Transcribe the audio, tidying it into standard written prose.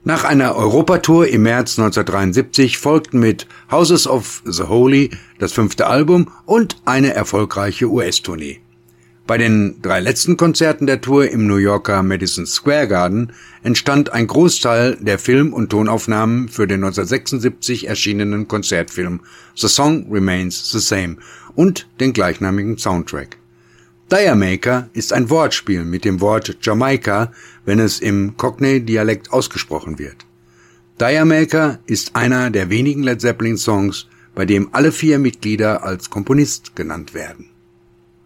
Nach einer Europatour im März 1973 folgten mit Houses of the Holy das 5. Album und eine erfolgreiche US-Tournee. Bei den 3 letzten Konzerten der Tour im New Yorker Madison Square Garden entstand ein Großteil der Film- und Tonaufnahmen für den 1976 erschienenen Konzertfilm The Song Remains the Same und den gleichnamigen Soundtrack. Diamaker ist ein Wortspiel mit dem Wort Jamaika, wenn es im Cockney-Dialekt ausgesprochen wird. Diamaker ist einer der wenigen Led Zeppelin-Songs, bei dem alle 4 Mitglieder als Komponist genannt werden.